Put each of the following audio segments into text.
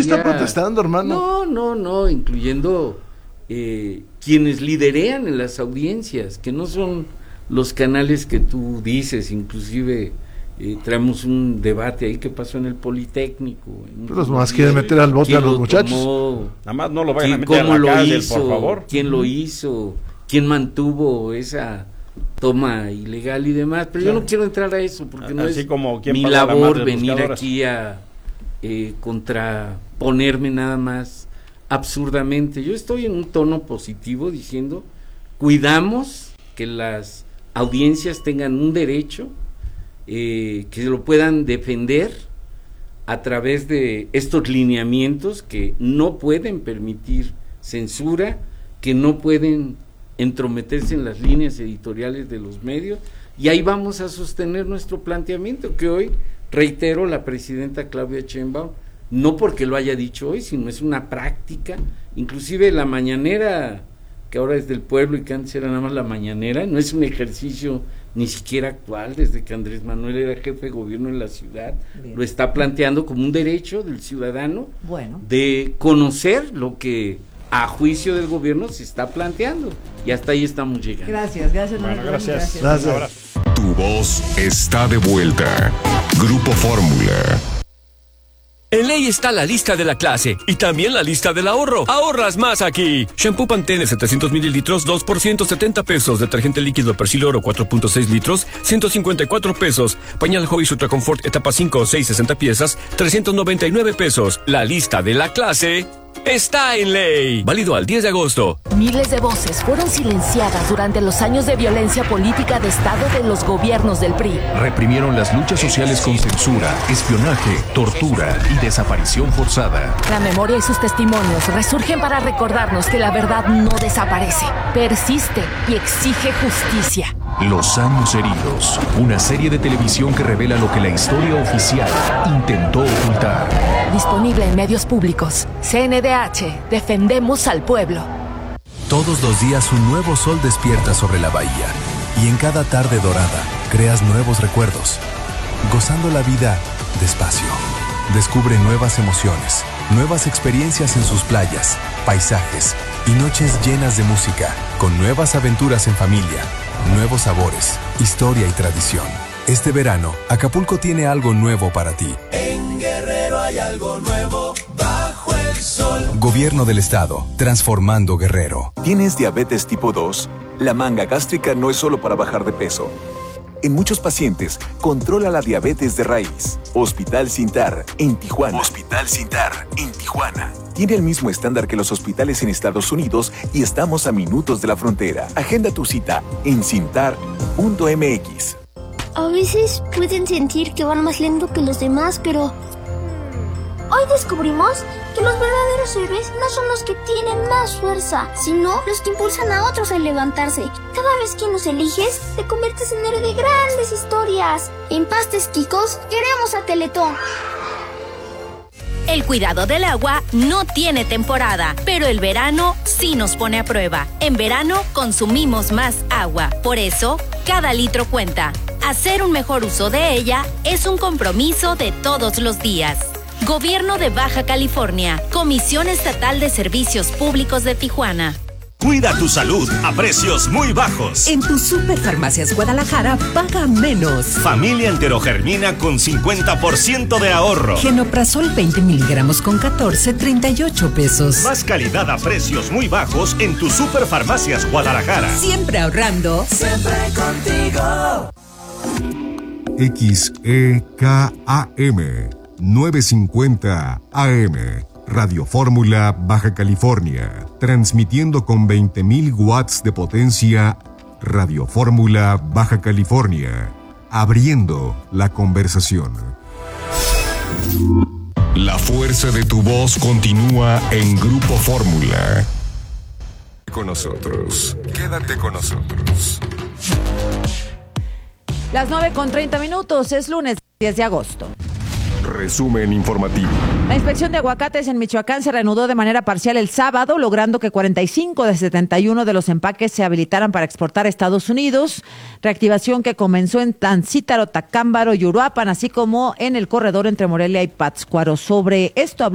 está protestando, hermano? No, incluyendo quienes liderean en las audiencias, que no son los canales que tú dices, inclusive traemos un debate ahí que pasó en el Politécnico. Los más quieren meter al bote a los muchachos. Nada más no lo vayan a meter a la cárcel, por favor. ¿Quién lo hizo? ¿Quién mantuvo esa toma ilegal y demás? Pero yo no quiero entrar a eso, porque no es mi labor venir aquí a contraponerme nada más absurdamente. Yo estoy en un tono positivo diciendo, cuidamos que las audiencias tengan un derecho, que lo puedan defender a través de estos lineamientos que no pueden permitir censura, que no pueden entrometerse en las líneas editoriales de los medios, y ahí vamos a sostener nuestro planteamiento, que hoy, reitero, la presidenta Claudia Sheinbaum, no porque lo haya dicho hoy, sino es una práctica, inclusive la mañanera, que ahora es del pueblo y que antes era nada más la mañanera, no es un ejercicio ni siquiera actual, desde que Andrés Manuel era jefe de gobierno en la ciudad. Bien. Lo está planteando como un derecho del ciudadano de conocer lo que a juicio del gobierno se está planteando, y hasta ahí estamos llegando. Gracias. Bueno, gracias. Tu voz está de vuelta. Grupo Fórmula. En Ley está la lista de la clase y también la lista del ahorro. Ahorras más aquí. Shampoo Pantene 700 mililitros, 2 por 170 pesos. Detergente líquido Persil Oro 4.6 litros, 154 pesos. Pañal Hobbies Ultra Confort etapa 5 o 6, 60 piezas, 399 pesos. La lista de la clase está en Ley. Válido al 10 de agosto. Miles de voces fueron silenciadas durante los años de violencia política de Estado de los gobiernos del PRI. Reprimieron las luchas sociales con censura, espionaje, tortura y desaparición forzada. La memoria y sus testimonios resurgen para recordarnos que la verdad no desaparece, persiste y exige justicia. Los años heridos. Una serie de televisión que revela lo que la historia oficial intentó ocultar. Disponible en medios públicos. CNDH. Defendemos al pueblo. Todos los días un nuevo sol despierta sobre la bahía. Y en cada tarde dorada creas nuevos recuerdos. Gozando la vida despacio. Descubre nuevas emociones, nuevas experiencias en sus playas, paisajes y noches llenas de música, con nuevas aventuras en familia, nuevos sabores, historia y tradición. Este verano, Acapulco tiene algo nuevo para ti. En Guerrero hay algo nuevo bajo el sol. Gobierno del Estado, transformando Guerrero. ¿Tienes diabetes tipo 2? La manga gástrica no es solo para bajar de peso. En muchos pacientes, controla la diabetes de raíz. Hospital Sintar, en Tijuana. Hospital Sintar, en Tijuana. Tiene el mismo estándar que los hospitales en Estados Unidos y estamos a minutos de la frontera. Agenda tu cita en sintar.mx. A veces pueden sentir que van más lento que los demás, pero hoy descubrimos que los verdaderos héroes no son los que tienen más fuerza, sino los que impulsan a otros a levantarse. Cada vez que nos eliges, te conviertes en héroe de grandes historias. En Pastes Quicos queremos a Teletón. El cuidado del agua no tiene temporada, pero el verano sí nos pone a prueba. En verano consumimos más agua, por eso cada litro cuenta. Hacer un mejor uso de ella es un compromiso de todos los días. Gobierno de Baja California, Comisión Estatal de Servicios Públicos de Tijuana. Cuida tu salud a precios muy bajos. En tu Superfarmacias Guadalajara paga menos. Familia enterogermina con 50% de ahorro. Genoprazol 20 miligramos con 38 pesos. Más calidad a precios muy bajos en tu Superfarmacias Guadalajara. Siempre ahorrando. Siempre contigo. XEKAM 950 AM. Radio Fórmula Baja California, transmitiendo con 20.000 watts de potencia. Radio Fórmula Baja California, abriendo la conversación. La fuerza de tu voz continúa en Grupo Fórmula. Con nosotros, quédate con nosotros. Las 9:30, es lunes 10 de agosto. Resumen informativo. La inspección de aguacates en Michoacán se reanudó de manera parcial el sábado, logrando que 45 de 71 de los empaques se habilitaran para exportar a Estados Unidos. Reactivación que comenzó en Tancítaro, Tacámbaro y Uruapan, así como en el corredor entre Morelia y Pátzcuaro. Sobre esto habló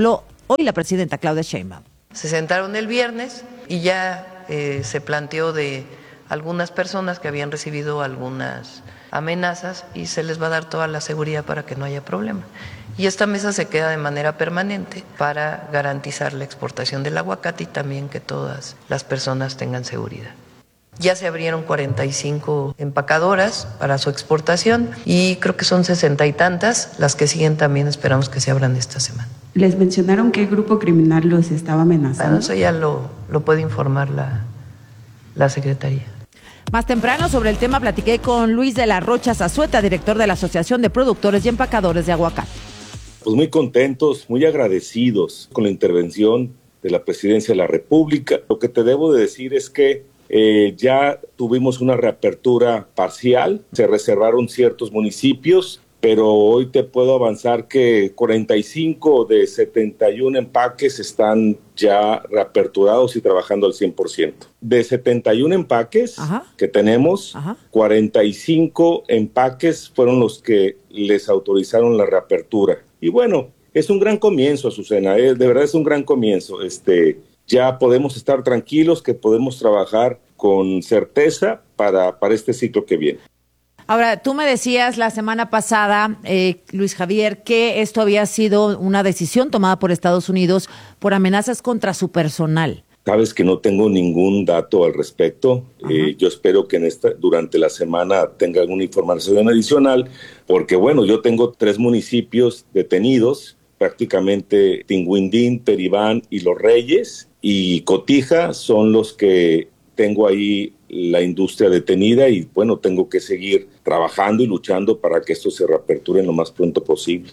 hoy la presidenta Claudia Sheinbaum. Se sentaron el viernes y ya se planteó de algunas personas que habían recibido algunas amenazas y se les va a dar toda la seguridad para que no haya problema. Y esta mesa se queda de manera permanente para garantizar la exportación del aguacate y también que todas las personas tengan seguridad. Ya se abrieron 45 empacadoras para su exportación y creo que son 60 y tantas. Las que siguen también esperamos que se abran esta semana. ¿Les mencionaron qué grupo criminal los estaba amenazando? Bueno, eso ya lo puede informar la Secretaría. Más temprano sobre el tema platiqué con Luis de la Rocha Zazueta, director de la Asociación de Productores y Empacadores de Aguacate. Pues muy contentos, muy agradecidos con la intervención de la Presidencia de la República. Lo que te debo de decir es que ya tuvimos una reapertura parcial, se reservaron ciertos municipios, pero hoy te puedo avanzar que 45 de 71 empaques están ya reaperturados y trabajando al 100%. De 71 empaques que tenemos, 45 empaques fueron los que les autorizaron la reapertura. Y bueno, es un gran comienzo, Azucena, de verdad es un gran comienzo. Ya podemos estar tranquilos que podemos trabajar con certeza para este ciclo que viene. Ahora, tú me decías la semana pasada, Luis Javier, que esto había sido una decisión tomada por Estados Unidos por amenazas contra su personal. Sabes que no tengo ningún dato al respecto. Yo espero que durante la semana tenga alguna información adicional, porque bueno, yo tengo 3 municipios detenidos, prácticamente Tinguindín, Peribán y Los Reyes, y Cotija son los que tengo ahí la industria detenida y bueno, tengo que seguir trabajando y luchando para que esto se reaperture lo más pronto posible.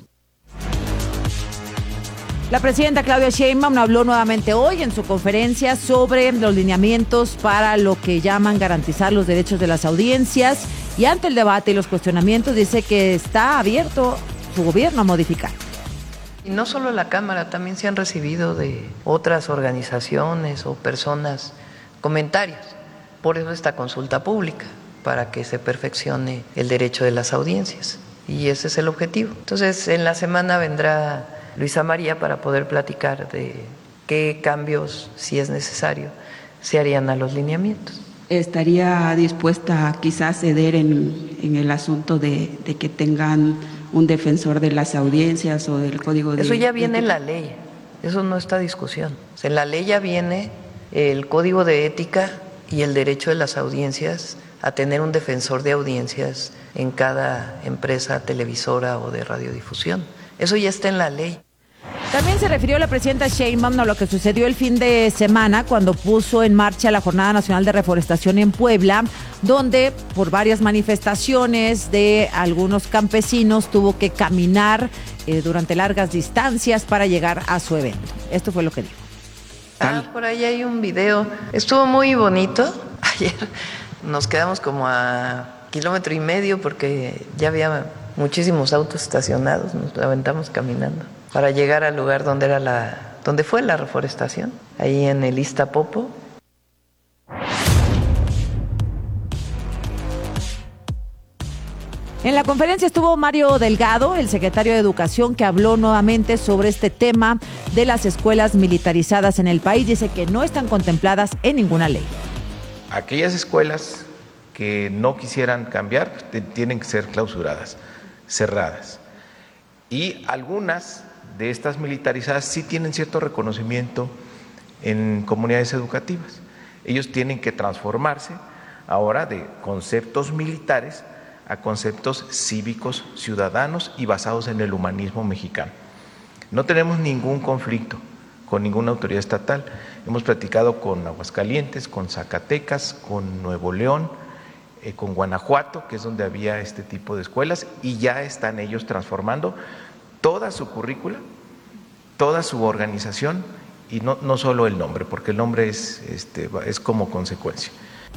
La presidenta Claudia Sheinbaum habló nuevamente hoy en su conferencia sobre los lineamientos para lo que llaman garantizar los derechos de las audiencias y ante el debate y los cuestionamientos dice que está abierto su gobierno a modificar. Y no solo la Cámara, también se han recibido de otras organizaciones o personas comentarios. Por eso esta consulta pública, para que se perfeccione el derecho de las audiencias. Y ese es el objetivo. Entonces, en la semana vendrá Luisa María para poder platicar de qué cambios, si es necesario, se harían a los lineamientos. ¿Estaría dispuesta quizás a ceder en el asunto de que tengan un defensor de las audiencias o del código de... Eso ya viene en la ley, eso no está discusión. O sea, en la ley ya viene el código de ética y el derecho de las audiencias a tener un defensor de audiencias en cada empresa televisora o de radiodifusión. Eso ya está en la ley. También se refirió la presidenta Sheinbaum a lo que sucedió el fin de semana cuando puso en marcha la Jornada Nacional de Reforestación en Puebla, donde por varias manifestaciones de algunos campesinos tuvo que caminar durante largas distancias para llegar a su evento. Esto fue lo que dijo. Por ahí hay un video. Estuvo muy bonito. Ayer nos quedamos como a 1,5 kilómetros porque ya había muchísimos autos estacionados. Nos aventamos caminando para llegar al lugar donde fue la reforestación, ahí en el Iztapopo. En la conferencia estuvo Mario Delgado, el secretario de Educación, que habló nuevamente sobre este tema de las escuelas militarizadas en el país. Dice que no están contempladas en ninguna ley. Aquellas escuelas que no quisieran cambiar tienen que ser clausuradas, cerradas. Y algunas de estas militarizadas sí tienen cierto reconocimiento en comunidades educativas. Ellos tienen que transformarse ahora de conceptos militares a conceptos cívicos, ciudadanos y basados en el humanismo mexicano. No tenemos ningún conflicto con ninguna autoridad estatal. Hemos platicado con Aguascalientes, con Zacatecas, con Nuevo León, con Guanajuato, que es donde había este tipo de escuelas, y ya están ellos transformando toda su currícula, toda su organización, y no solo el nombre, porque el nombre es como consecuencia.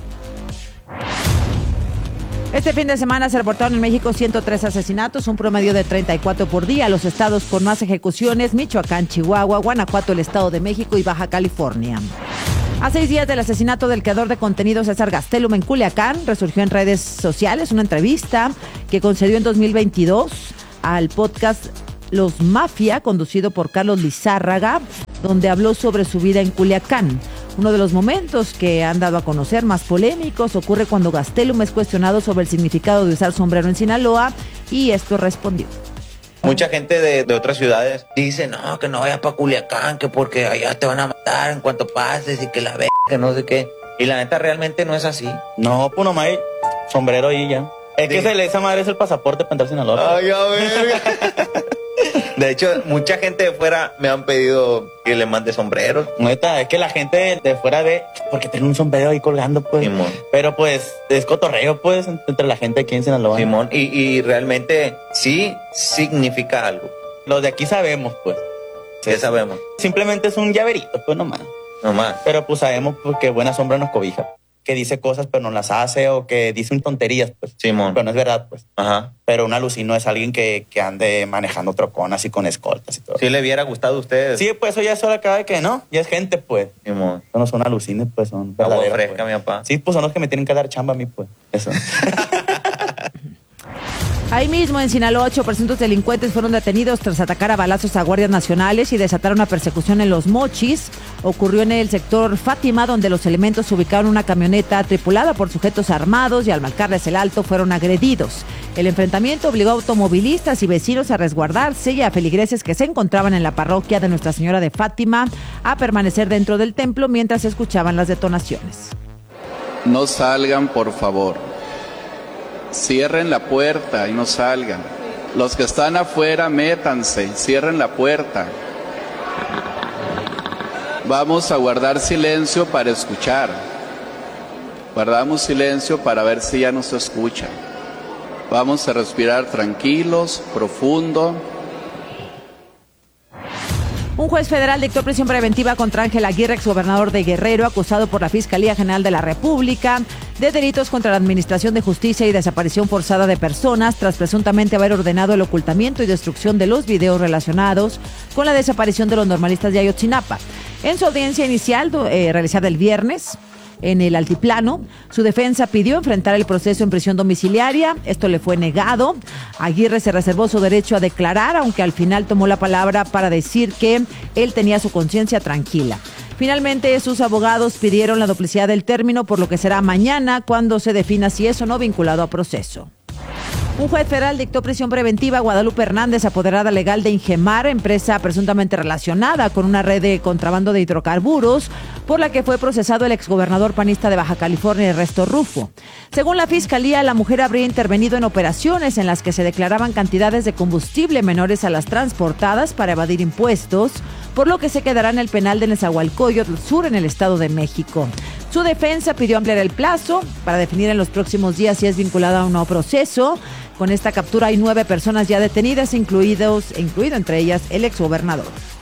Este fin de semana se reportaron en México 103 asesinatos, un promedio de 34 por día. Los estados con más ejecuciones: Michoacán, Chihuahua, Guanajuato, el Estado de México y Baja California. A 6 días del asesinato del creador de contenido César Gastelum en Culiacán, resurgió en redes sociales una entrevista que concedió en 2022 al podcast Los Mafia, conducido por Carlos Lizárraga, donde habló sobre su vida en Culiacán. Uno de los momentos que han dado a conocer más polémicos ocurre cuando Gastelum es cuestionado sobre el significado de usar sombrero en Sinaloa, y esto respondió. Mucha gente de otras ciudades dice, no, que no vayas para Culiacán, que porque allá te van a matar en cuanto pases y que la que no sé qué. Y la neta realmente no es así. No, pues nomás hay sombrero ahí ya. Es que esa madre es el pasaporte para entrar a Sinaloa. Ay, a ver. De hecho, mucha gente de fuera me han pedido que le mande sombreros. Neta, es que la gente de fuera ve, porque tiene un sombrero ahí colgando, pues. Simón. Pero pues es cotorreo, pues, entre la gente aquí en Sinaloa. Simón, y realmente sí significa algo. Los de aquí sabemos, pues. Sí, sabemos. Simplemente es un llaverito, pues nomás. Pero pues sabemos que buena sombra nos cobija. Que dice cosas pero no las hace, o que dicen tonterías, pues. Simón. Pero no es verdad, pues. Ajá. Pero un alucino es alguien que ande manejando troconas y con escoltas y todo. ¿Sí le hubiera gustado a ustedes? Sí, pues eso ya es hora acá de que no, ya es gente, pues. Simón. No son alucines, pues, son agua verdaderos, fresca, pues. mi papá. Sí, pues son los que me tienen que dar chamba a mí, pues. Eso. Ahí mismo en Sinaloa, 8 presuntos delincuentes fueron detenidos tras atacar a balazos a guardias nacionales y desatar una persecución en Los Mochis. Ocurrió en el sector Fátima, donde los elementos ubicaron una camioneta tripulada por sujetos armados y al marcarles el alto fueron agredidos. El enfrentamiento obligó a automovilistas y vecinos a resguardarse y a feligreses que se encontraban en la parroquia de Nuestra Señora de Fátima a permanecer dentro del templo mientras escuchaban las detonaciones. No salgan, por favor. Cierren la puerta y no salgan. Los que están afuera, métanse, cierren la puerta. Vamos a guardar silencio para escuchar. Guardamos silencio para ver si ya nos escuchan. Vamos a respirar tranquilos, profundo. Un juez federal dictó prisión preventiva contra Ángel Aguirre, exgobernador de Guerrero, acusado por la Fiscalía General de la República de delitos contra la Administración de Justicia y desaparición forzada de personas, tras presuntamente haber ordenado el ocultamiento y destrucción de los videos relacionados con la desaparición de los normalistas de Ayotzinapa. En su audiencia inicial, realizada el viernes, en el Altiplano, su defensa pidió enfrentar el proceso en prisión domiciliaria. Esto le fue negado. Aguirre se reservó su derecho a declarar, aunque al final tomó la palabra para decir que él tenía su conciencia tranquila. Finalmente, sus abogados pidieron la duplicidad del término, por lo que será mañana cuando se defina si es o no vinculado a proceso. Un juez federal dictó prisión preventiva a Guadalupe Hernández, apoderada legal de Ingemar, empresa presuntamente relacionada con una red de contrabando de hidrocarburos, por la que fue procesado el exgobernador panista de Baja California, Ernesto Rufo. Según la Fiscalía, la mujer habría intervenido en operaciones en las que se declaraban cantidades de combustible menores a las transportadas para evadir impuestos, por lo que se quedará en el penal de Nezahualcóyotl Sur, en el Estado de México. Su defensa pidió ampliar el plazo para definir en los próximos días si es vinculada o no a proceso. Con esta captura hay 9 personas ya detenidas, incluido entre ellas el exgobernador.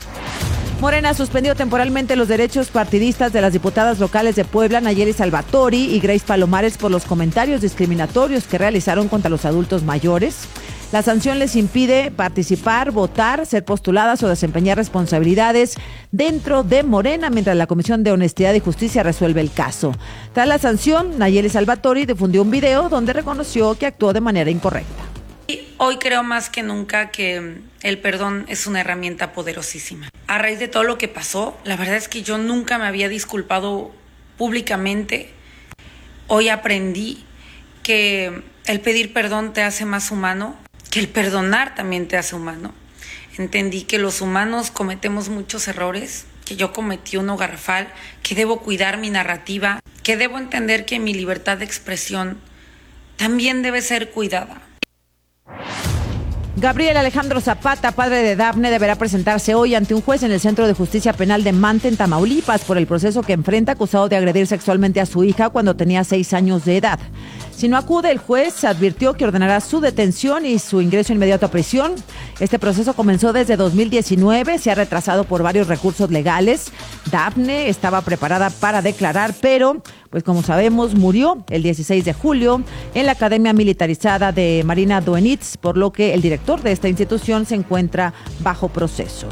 Morena suspendió temporalmente los derechos partidistas de las diputadas locales de Puebla, Nayeli Salvatori y Grace Palomares, por los comentarios discriminatorios que realizaron contra los adultos mayores. La sanción les impide participar, votar, ser postuladas o desempeñar responsabilidades dentro de Morena, mientras la Comisión de Honestidad y Justicia resuelve el caso. Tras la sanción, Nayeli Salvatori difundió un video donde reconoció que actuó de manera incorrecta. Hoy creo más que nunca que el perdón es una herramienta poderosísima. A raíz de todo lo que pasó, la verdad es que yo nunca me había disculpado públicamente. Hoy aprendí que el pedir perdón te hace más humano, que el perdonar también te hace humano. Entendí que los humanos cometemos muchos errores, que yo cometí uno garrafal, que debo cuidar mi narrativa, que debo entender que mi libertad de expresión también debe ser cuidada. Gabriel Alejandro Zapata, padre de Dafne, deberá presentarse hoy ante un juez en el Centro de Justicia Penal de Mante, en Tamaulipas, por el proceso que enfrenta, acusado de agredir sexualmente a su hija cuando tenía 6 años de edad. Si no acude, el juez advirtió que ordenará su detención y su ingreso inmediato a prisión. Este proceso comenzó desde 2019, se ha retrasado por varios recursos legales. Dafne estaba preparada para declarar, pero, pues como sabemos, murió el 16 de julio en la Academia Militarizada de Marina Doenitz, por lo que el director de esta institución se encuentra bajo proceso.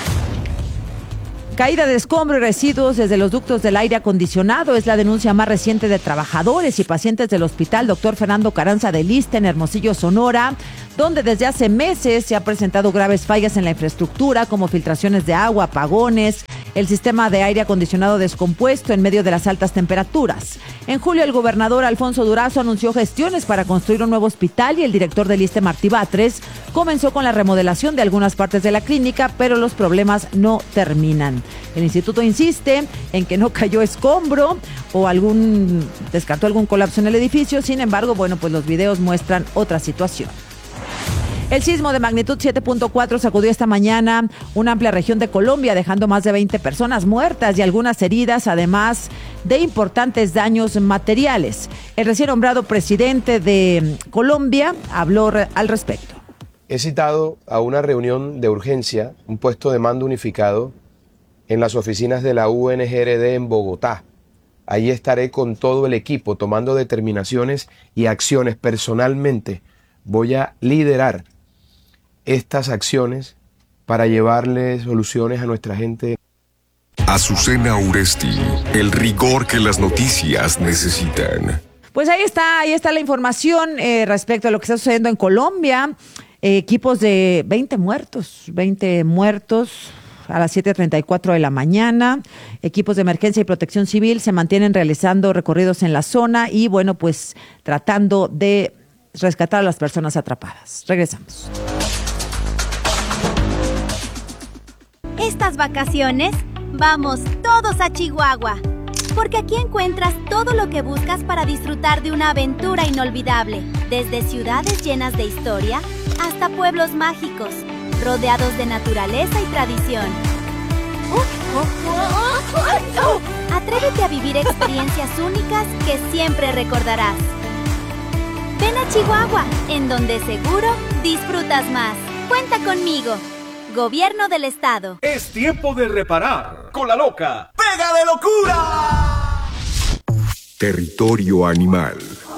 Caída de escombro y residuos desde los ductos del aire acondicionado es la denuncia más reciente de trabajadores y pacientes del Hospital Dr. Fernando Carranza de Lista en Hermosillo, Sonora, donde desde hace meses se han presentado graves fallas en la infraestructura, como filtraciones de agua, apagones, el sistema de aire acondicionado descompuesto en medio de las altas temperaturas. En julio, el gobernador Alfonso Durazo anunció gestiones para construir un nuevo hospital y el director del ISSSTE, Martí Batres, comenzó con la remodelación de algunas partes de la clínica, pero los problemas no terminan. El instituto insiste en que no cayó escombro o descartó algún colapso en el edificio. Sin embargo, pues los videos muestran otra situación. El sismo de magnitud 7.4 sacudió esta mañana una amplia región de Colombia, dejando más de 20 personas muertas y algunas heridas, además de importantes daños materiales. El recién nombrado presidente de Colombia habló al respecto. He citado a una reunión de urgencia, un puesto de mando unificado en las oficinas de la UNGRD en Bogotá. Ahí estaré con todo el equipo tomando determinaciones y acciones. Personalmente voy a liderar estas acciones para llevarle soluciones a nuestra gente. Azucena Uresti, el rigor que las noticias necesitan. Pues ahí está la información respecto a lo que está sucediendo en Colombia. Equipos de 20 muertos a las 7:34 de la mañana. Equipos de emergencia y protección civil se mantienen realizando recorridos en la zona y pues tratando de rescatar a las personas atrapadas. Regresamos. Estas vacaciones, vamos todos a Chihuahua, porque aquí encuentras todo lo que buscas para disfrutar de una aventura inolvidable, desde ciudades llenas de historia hasta pueblos mágicos, rodeados de naturaleza y tradición. Atrévete a vivir experiencias únicas que siempre recordarás. Ven a Chihuahua, en donde seguro disfrutas más. Cuenta conmigo. Gobierno del Estado. Es tiempo de reparar con la loca. ¡Pega de locura! Territorio animal.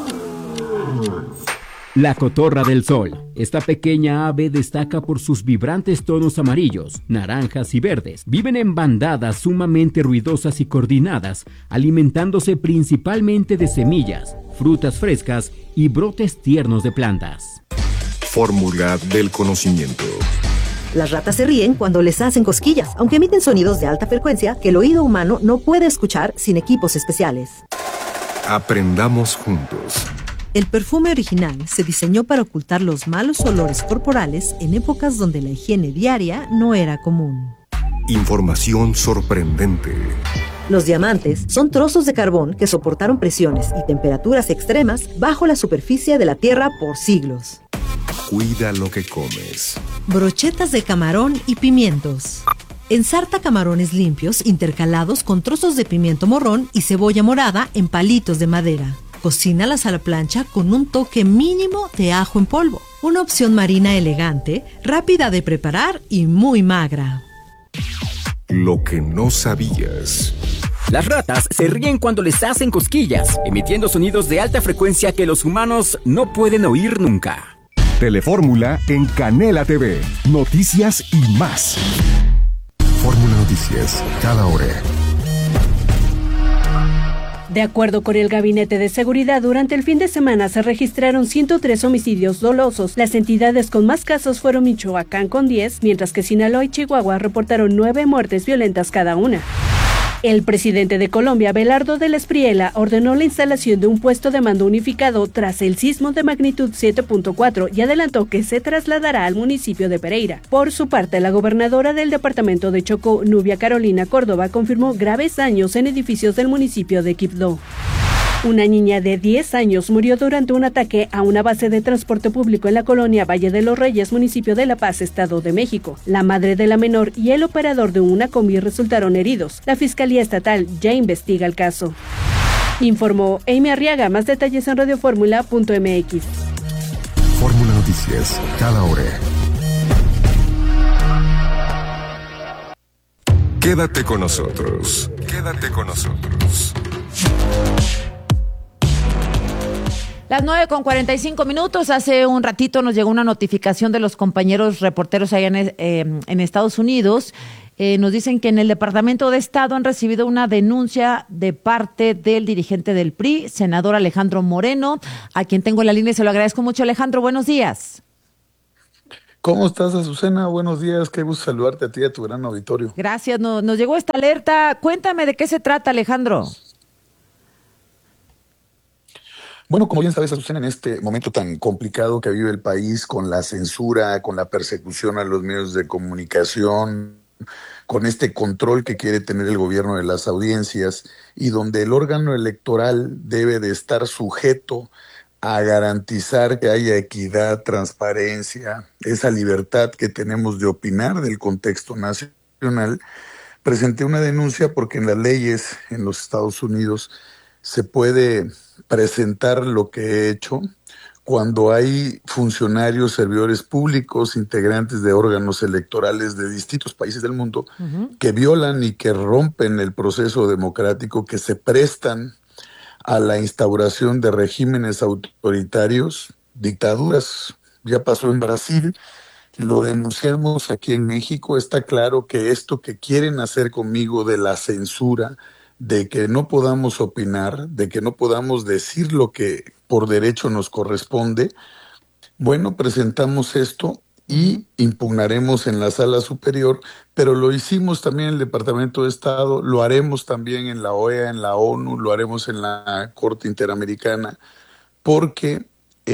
La cotorra del sol. Esta pequeña ave destaca por sus vibrantes tonos amarillos, naranjas y verdes. Viven en bandadas sumamente ruidosas y coordinadas, alimentándose principalmente de semillas, frutas frescas y brotes tiernos de plantas. Fórmula del conocimiento. Las ratas se ríen cuando les hacen cosquillas, aunque emiten sonidos de alta frecuencia que el oído humano no puede escuchar sin equipos especiales. Aprendamos juntos. El perfume original se diseñó para ocultar los malos olores corporales en épocas donde la higiene diaria no era común. Información sorprendente. Los diamantes son trozos de carbón que soportaron presiones y temperaturas extremas bajo la superficie de la Tierra por siglos. Cuida lo que comes. Brochetas de camarón y pimientos. Ensarta camarones limpios intercalados con trozos de pimiento morrón y cebolla morada en palitos de madera. Cocínalas a la plancha con un toque mínimo de ajo en polvo. Una opción marina elegante, rápida de preparar y muy magra. Lo que no sabías. Las ratas se ríen cuando les hacen cosquillas, emitiendo sonidos de alta frecuencia que los humanos no pueden oír nunca. Telefórmula en Canela TV. Noticias y más. Fórmula Noticias, cada hora. De acuerdo con el Gabinete de Seguridad, durante el fin de semana se registraron 103 homicidios dolosos. Las entidades con más casos fueron Michoacán con 10, mientras que Sinaloa y Chihuahua reportaron 9 muertes violentas cada una. El presidente de Colombia, Abelardo del Espriella, ordenó la instalación de un puesto de mando unificado tras el sismo de magnitud 7.4 y adelantó que se trasladará al municipio de Pereira. Por su parte, la gobernadora del departamento de Chocó, Nubia Carolina Córdoba, confirmó graves daños en edificios del municipio de Quibdó. Una niña de 10 años murió durante un ataque a una base de transporte público en la colonia Valle de los Reyes, municipio de La Paz, Estado de México. La madre de la menor y el operador de una combi resultaron heridos. La Fiscalía Estatal ya investiga el caso. Informó Amy Arriaga. Más detalles en radioformula.mx. Fórmula Noticias, cada hora. Quédate con nosotros. Quédate con nosotros. Las 9:45. Hace un ratito nos llegó una notificación de los compañeros reporteros allá en Estados Unidos. Nos dicen que en el Departamento de Estado han recibido una denuncia de parte del dirigente del PRI, senador Alejandro Moreno, a quien tengo en la línea y se lo agradezco mucho. Alejandro, buenos días. ¿Cómo estás, Azucena? Buenos días, qué gusto saludarte a ti y a tu gran auditorio. Gracias, nos llegó esta alerta. Cuéntame de qué se trata, Alejandro. Bueno, como bien sabes, Azucena, en este momento tan complicado que vive el país, con la censura, con la persecución a los medios de comunicación, con este control que quiere tener el gobierno de las audiencias, y donde el órgano electoral debe de estar sujeto a garantizar que haya equidad, transparencia, esa libertad que tenemos de opinar del contexto nacional, presenté una denuncia porque en las leyes en los Estados Unidos se puede presentar lo que he hecho cuando hay funcionarios, servidores públicos, integrantes de órganos electorales de distintos países del mundo que violan y que rompen el proceso democrático, que se prestan a la instauración de regímenes autoritarios, dictaduras. Ya pasó en Brasil, lo denunciamos aquí en México. Está claro que esto que quieren hacer conmigo de la censura, de que no podamos opinar, de que no podamos decir lo que por derecho nos corresponde, bueno, presentamos esto y impugnaremos en la sala superior, pero lo hicimos también en el Departamento de Estado, lo haremos también en la OEA, en la ONU, lo haremos en la Corte Interamericana, porque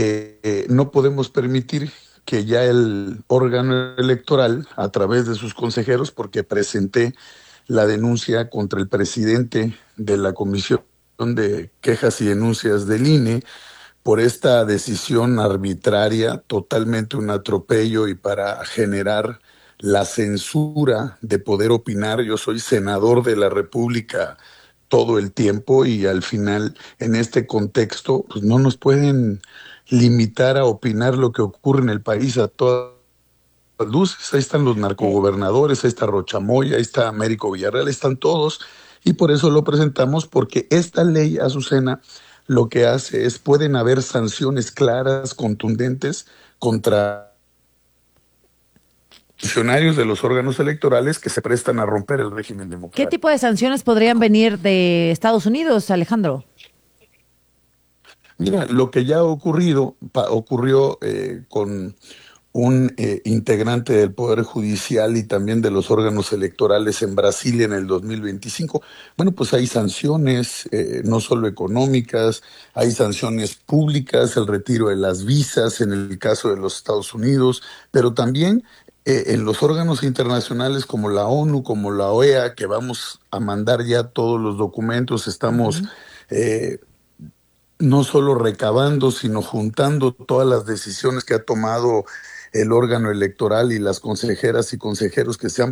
no podemos permitir que ya el órgano electoral, a través de sus consejeros, porque presenté la denuncia contra el presidente de la Comisión de Quejas y Denuncias del INE, por esta decisión arbitraria, totalmente un atropello, y para generar la censura de poder opinar. Yo soy senador de la República todo el tiempo y al final, en este contexto, pues no nos pueden limitar a opinar lo que ocurre en el país a todas luces. Ahí están los narcogobernadores, ahí está Rocha Moya, ahí está Américo Villarreal, están todos, y por eso lo presentamos, porque esta ley, Azucena, lo que hace es, pueden haber sanciones claras, contundentes, contra funcionarios de los órganos electorales que se prestan a romper el régimen democrático. ¿Qué tipo de sanciones podrían venir de Estados Unidos, Alejandro? Mira, lo que ya ocurrió con un integrante del Poder Judicial y también de los órganos electorales en Brasil en el 2025. Bueno, pues hay sanciones, no solo económicas, hay sanciones públicas, el retiro de las visas en el caso de los Estados Unidos, pero también en los órganos internacionales como la ONU, como la OEA, que vamos a mandar ya todos los documentos, estamos no solo recabando, sino juntando todas las decisiones que ha tomado el órgano electoral y las consejeras y consejeros que se han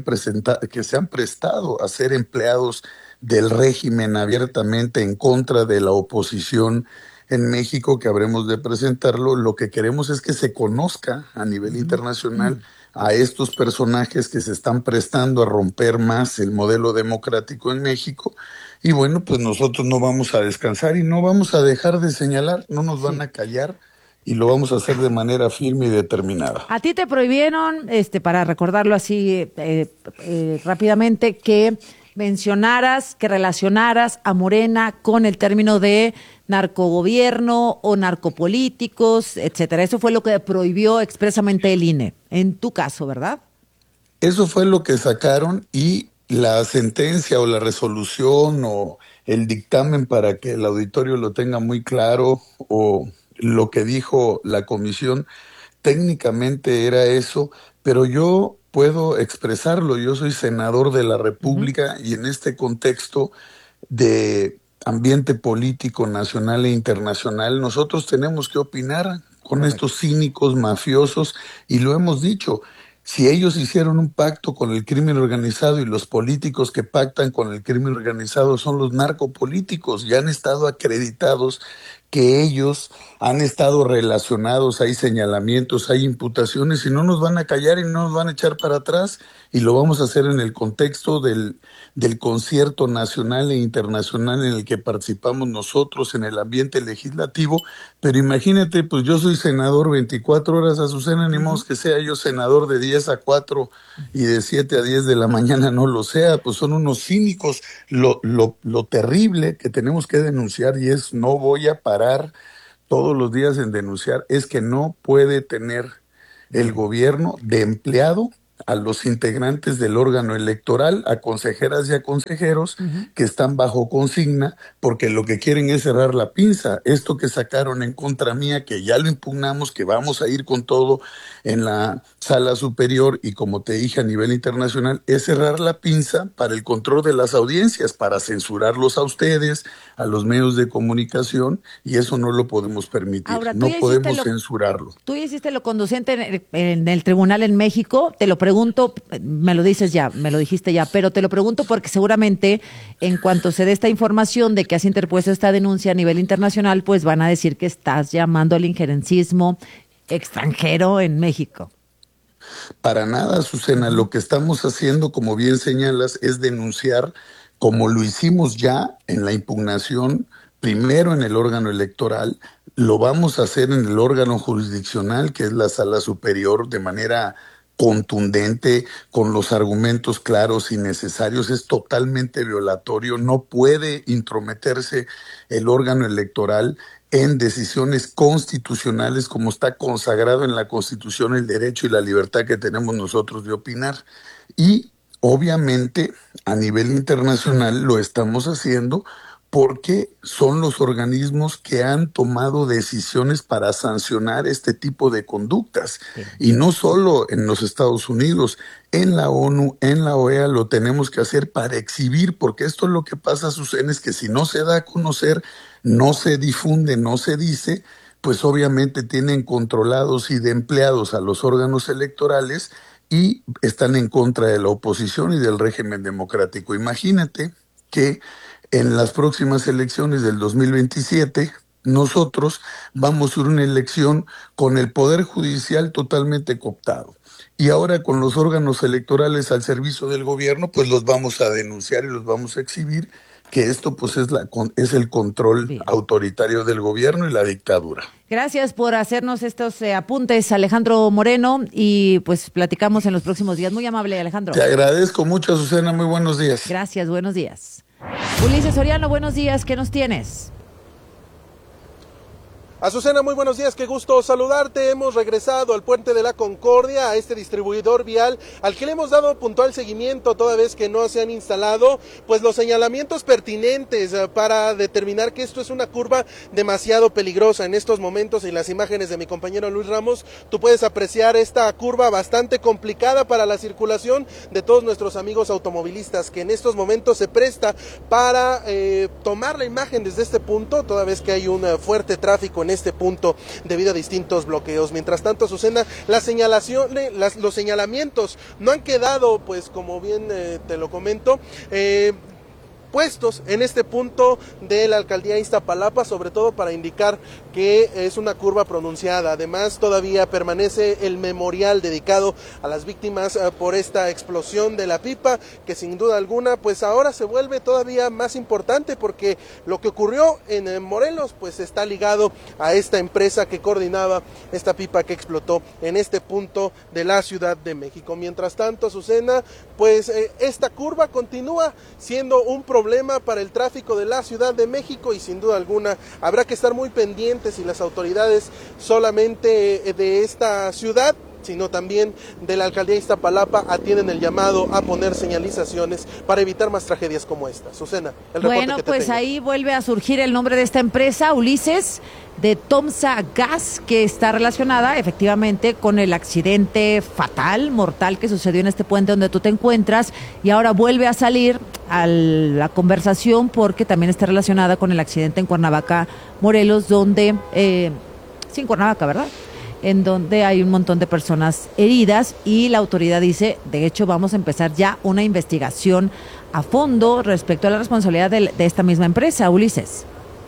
prestado a ser empleados del régimen abiertamente en contra de la oposición en México, que habremos de presentarlo. Lo que queremos es que se conozca a nivel internacional a estos personajes que se están prestando a romper más el modelo democrático en México. Y bueno, pues nosotros no vamos a descansar y no vamos a dejar de señalar, no nos van a callar, y lo vamos a hacer de manera firme y determinada. A ti te prohibieron, para recordarlo así rápidamente, que mencionaras, que relacionaras a Morena con el término de narcogobierno o narcopolíticos, etcétera. Eso fue lo que prohibió expresamente el INE, en tu caso, ¿verdad? Eso fue lo que sacaron, y la sentencia o la resolución o el dictamen, para que el auditorio lo tenga muy claro, o lo que dijo la comisión, técnicamente era eso, pero yo puedo expresarlo. Yo soy senador de la República y en este contexto de ambiente político nacional e internacional, nosotros tenemos que opinar con estos cínicos mafiosos, y lo hemos dicho. Si ellos hicieron un pacto con el crimen organizado, y los políticos que pactan con el crimen organizado son los narcopolíticos, ya han estado acreditados que ellos han estado relacionados, hay señalamientos, hay imputaciones, y no nos van a callar y no nos van a echar para atrás, y lo vamos a hacer en el contexto del concierto nacional e internacional en el que participamos nosotros en el ambiente legislativo. Pero imagínate, pues yo soy senador 24 horas, Azucena, ni modo que sea yo senador de 10 a 4 y de 7 a 10 de la mañana no lo sea. Pues son unos cínicos. Lo terrible que tenemos que denunciar, y es, no voy a parar todos los días en denunciar, es que no puede tener el gobierno de empleado a los integrantes del órgano electoral, a consejeras y a consejeros que están bajo consigna, porque lo que quieren es cerrar la pinza. Esto que sacaron en contra mía, que ya lo impugnamos, que vamos a ir con todo en la sala superior y como te dije a nivel internacional, es cerrar la pinza para el control de las audiencias, para censurarlos a ustedes, a los medios de comunicación, y eso no lo podemos permitir. Ahora, no podemos censurarlo. Tú ya hiciste lo conducente en el tribunal en México, te lo pregunto, me lo dices ya, me lo dijiste ya, pero te lo pregunto porque seguramente en cuanto se dé esta información de que has interpuesto esta denuncia a nivel internacional, pues van a decir que estás llamando al injerencismo extranjero en México. Para nada, Azucena, lo que estamos haciendo, como bien señalas, es denunciar, como lo hicimos ya en la impugnación, primero en el órgano electoral, lo vamos a hacer en el órgano jurisdiccional, que es la sala superior, de manera contundente, con los argumentos claros y necesarios. Es totalmente violatorio, no puede intrometerse el órgano electoral en decisiones constitucionales, como está consagrado en la Constitución el derecho y la libertad que tenemos nosotros de opinar. Y obviamente a nivel internacional lo estamos haciendo porque son los organismos que han tomado decisiones para sancionar este tipo de conductas. Y no solo en los Estados Unidos, en la ONU, en la OEA lo tenemos que hacer para exhibir, porque esto es lo que pasa, Susana, es que si no se da a conocer, no se difunde, no se dice, pues obviamente tienen controlados y de empleados a los órganos electorales y están en contra de la oposición y del régimen democrático. Imagínate que en las próximas elecciones del 2027, nosotros vamos a ir a una elección con el Poder Judicial totalmente cooptado. Y ahora con los órganos electorales al servicio del gobierno, pues los vamos a denunciar y los vamos a exhibir, que esto pues es el control autoritario del gobierno y la dictadura. Gracias por hacernos estos apuntes, Alejandro Moreno, y pues platicamos en los próximos días. Muy amable, Alejandro. Te agradezco mucho, Azucena. Muy buenos días. Gracias, buenos días. Ulises Soriano, buenos días. ¿Qué nos tienes? Azucena, muy buenos días, qué gusto saludarte. Hemos regresado al Puente de la Concordia, a este distribuidor vial, al que le hemos dado puntual seguimiento toda vez que no se han instalado pues los señalamientos pertinentes para determinar que esto es una curva demasiado peligrosa. En estos momentos, en las imágenes de mi compañero Luis Ramos, tú puedes apreciar esta curva bastante complicada para la circulación de todos nuestros amigos automovilistas, que en estos momentos se presta para tomar la imagen desde este punto, toda vez que hay un fuerte tráfico en este punto debido a distintos bloqueos. Mientras tanto, Azucena, los señalamientos no han quedado, pues como bien te lo comento, puestos en este punto de la alcaldía Iztapalapa, sobre todo para indicar que es una curva pronunciada. Además, todavía permanece el memorial dedicado a las víctimas por esta explosión de la pipa, que sin duda alguna, pues ahora se vuelve todavía más importante, porque lo que ocurrió en Morelos, pues está ligado a esta empresa que coordinaba esta pipa que explotó en este punto de la Ciudad de México. Mientras tanto, Azucena, pues esta curva continúa siendo un problema para el tráfico de la Ciudad de México, y sin duda alguna habrá que estar muy pendientes, y las autoridades solamente de esta ciudad, sino también de la alcaldía Iztapalapa, atienden el llamado a poner señalizaciones para evitar más tragedias como esta. Susana, el reporte bueno, que te pues tengo. Ahí vuelve a surgir el nombre de esta empresa, Ulises, de Tomsa Gas, que está relacionada efectivamente con el accidente fatal, mortal, que sucedió en este puente donde tú te encuentras, y ahora vuelve a salir a la conversación porque también está relacionada con el accidente en Cuernavaca, Morelos, donde, sí, en Cuernavaca, ¿verdad?, en donde hay un montón de personas heridas, y la autoridad dice, de hecho vamos a empezar ya una investigación a fondo respecto a la responsabilidad de esta misma empresa. Ulises.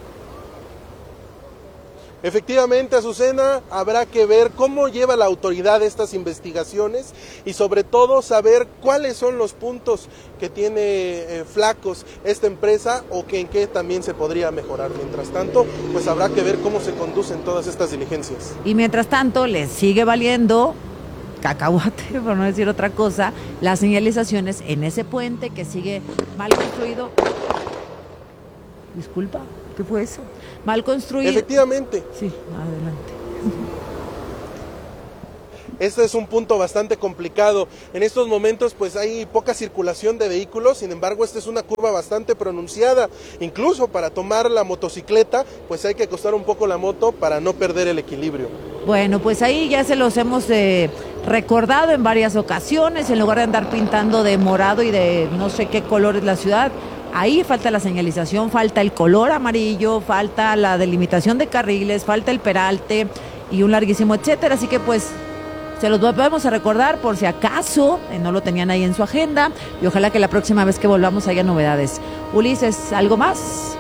Efectivamente, Azucena, habrá que ver cómo lleva la autoridad estas investigaciones y sobre todo saber cuáles son los puntos que tiene flacos esta empresa o que en qué también se podría mejorar. Mientras tanto, pues habrá que ver cómo se conducen todas estas diligencias. Y mientras tanto, les sigue valiendo cacahuate, por no decir otra cosa, las señalizaciones en ese puente que sigue mal construido. Disculpa, ¿qué fue eso? Mal construido. Efectivamente. Sí, adelante. Este es un punto bastante complicado. En estos momentos pues hay poca circulación de vehículos, sin embargo esta es una curva bastante pronunciada. Incluso para tomar la motocicleta pues hay que acostar un poco la moto para no perder el equilibrio. Bueno, pues ahí ya se los hemos recordado en varias ocasiones, en lugar de andar pintando de morado y de no sé qué color es la ciudad. Ahí falta la señalización, falta el color amarillo, falta la delimitación de carriles, falta el peralte y un larguísimo etcétera. Así que pues se los volvemos a recordar por si acaso no lo tenían ahí en su agenda y ojalá que la próxima vez que volvamos haya novedades. Ulises, ¿algo más?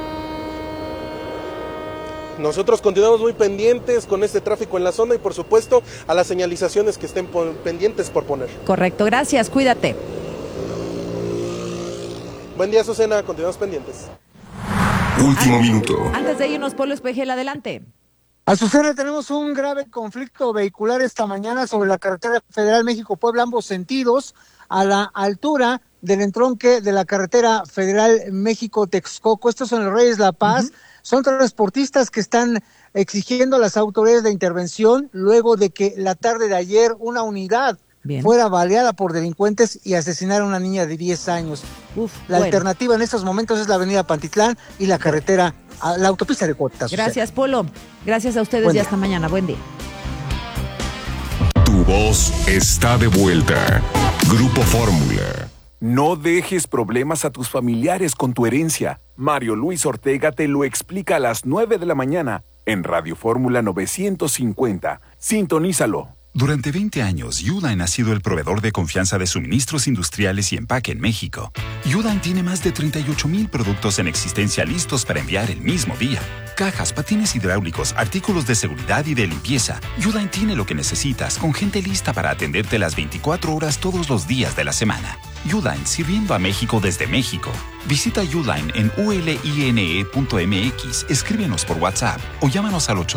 Nosotros continuamos muy pendientes con este tráfico en la zona y por supuesto a las señalizaciones que estén pendientes por poner. Correcto, gracias, cuídate. Buen día, Azucena, continuamos pendientes. Último minuto. Antes de irnos, Polo Espejel, adelante. Azucena, tenemos un grave conflicto vehicular esta mañana sobre la carretera federal México-Puebla, ambos sentidos, a la altura del entronque de la carretera federal México-Texcoco. Estos son los Reyes La Paz. Son transportistas que están exigiendo a las autoridades de intervención luego de que la tarde de ayer una unidad fuera baleada por delincuentes y asesinaron a una niña de 10 años. La alternativa en estos momentos es la avenida Pantitlán y la carretera, la autopista de Cotas. Gracias, Polo. Gracias a ustedes y hasta mañana. Buen día. Tu voz está de vuelta. Grupo Fórmula. No dejes problemas a tus familiares con tu herencia. Mario Luis Ortega te lo explica a las 9 de la mañana en Radio Fórmula 950. Sintonízalo. Durante 20 años, Uline ha sido el proveedor de confianza de suministros industriales y empaque en México. Uline tiene más de 38,000 productos en existencia listos para enviar el mismo día. Cajas, patines hidráulicos, artículos de seguridad y de limpieza. Uline tiene lo que necesitas, con gente lista para atenderte las 24 horas todos los días de la semana. Uline, sirviendo a México desde México. Visita Uline en uline.mx, escríbenos por WhatsApp o llámanos al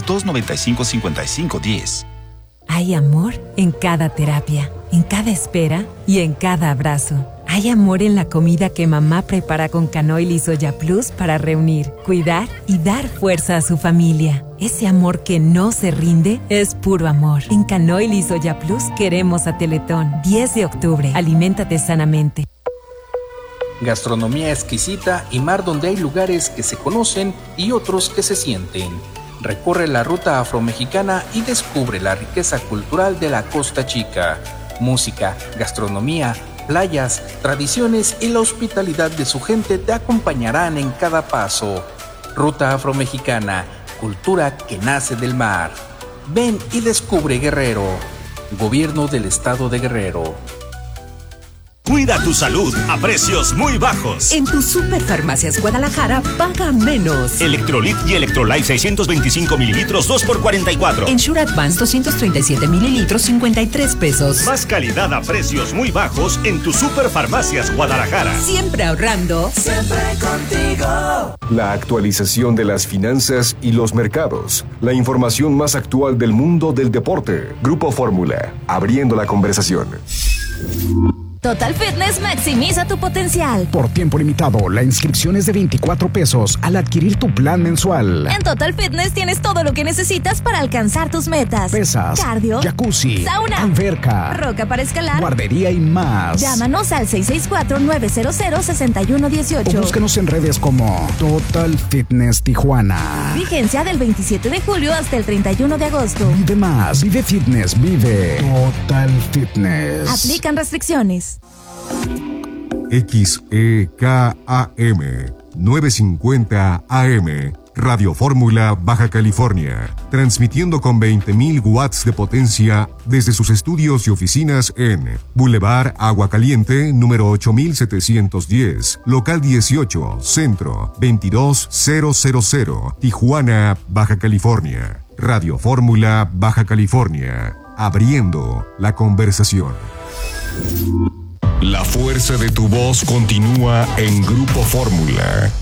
800-295-5510. Hay amor en cada terapia, en cada espera y en cada abrazo. Hay amor en la comida que mamá prepara con Canoil y Soya Plus para reunir, cuidar y dar fuerza a su familia. Ese amor que no se rinde es puro amor. En Canoil y Soya Plus queremos a Teletón. 10 de octubre. Aliméntate sanamente. Gastronomía exquisita y mar donde hay lugares que se conocen y otros que se sienten. Recorre la ruta afromexicana y descubre la riqueza cultural de la Costa Chica. Música, gastronomía, playas, tradiciones y la hospitalidad de su gente te acompañarán en cada paso. Ruta afromexicana, cultura que nace del mar. Ven y descubre Guerrero. Gobierno del Estado de Guerrero. Cuida tu salud a precios muy bajos. En tu Superfarmacias Guadalajara, paga menos. Electrolit y Electrolyte 625 mililitros, 2 por 44. Ensure Advance 237 mililitros, 53 pesos. Más calidad a precios muy bajos en tu Superfarmacias Guadalajara. Siempre ahorrando. Siempre contigo. La actualización de las finanzas y los mercados. La información más actual del mundo del deporte. Grupo Fórmula, abriendo la conversación. Total Fitness maximiza tu potencial. Por tiempo limitado, la inscripción es de 24 pesos al adquirir tu plan mensual. En Total Fitness tienes todo lo que necesitas para alcanzar tus metas. Pesas, cardio, jacuzzi, sauna, alberca, roca para escalar, guardería y más. Llámanos al 664-900-6118. O búscanos en redes como Total Fitness Tijuana. Vigencia del 27 de julio hasta el 31 de agosto. Vive más, vive fitness, vive Total Fitness. Aplican restricciones. XEKAM 950 AM Radio Fórmula Baja California, transmitiendo con 20.000 watts de potencia desde sus estudios y oficinas en Boulevard Agua Caliente, número 8710, local 18, centro 22000, Tijuana, Baja California. Radio Fórmula Baja California, abriendo la conversación. La fuerza de tu voz continúa en Grupo Fórmula.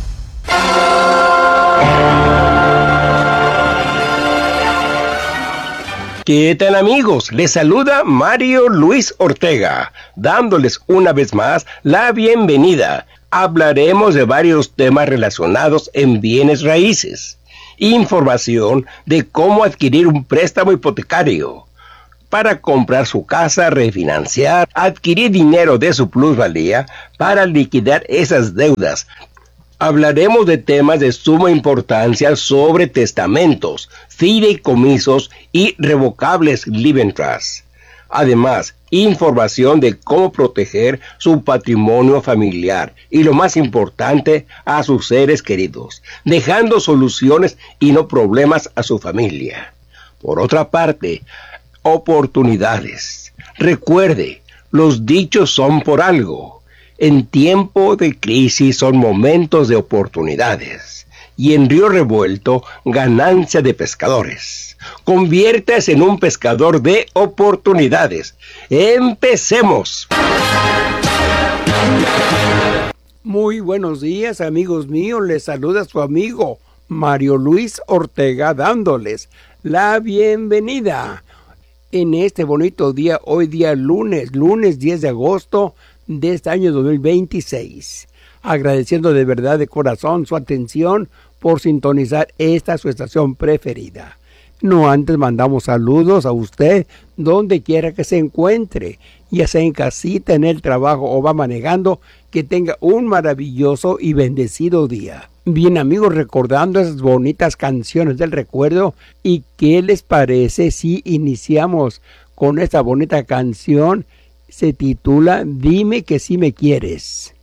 ¿Qué tal, amigos? Les saluda Mario Luis Ortega, dándoles una vez más la bienvenida. Hablaremos de varios temas relacionados en bienes raíces, información de cómo adquirir un préstamo hipotecario, para comprar su casa, refinanciar, adquirir dinero de su plusvalía para liquidar esas deudas. Hablaremos de temas de suma importancia sobre testamentos, fideicomisos y revocables living trusts. Además, información de cómo proteger su patrimonio familiar y, lo más importante, a sus seres queridos, dejando soluciones y no problemas a su familia. Por otra parte, oportunidades. Recuerde, los dichos son por algo. En tiempo de crisis son momentos de oportunidades. Y en río revuelto, ganancia de pescadores. Conviértase en un pescador de oportunidades. ¡Empecemos! Muy buenos días, amigos míos. Les saluda su amigo Mario Luis Ortega, dándoles la bienvenida en este bonito día, hoy día lunes 10 de agosto de este año 2026. Agradeciendo de verdad de corazón su atención por sintonizar esta su estación preferida. No antes mandamos saludos a usted donde quiera que se encuentre, ya sea en casita, en el trabajo o va manejando, que tenga un maravilloso y bendecido día. Bien, amigos, recordando esas bonitas canciones del recuerdo, ¿y qué les parece si iniciamos con esta bonita canción? Se titula Dime que si me quieres.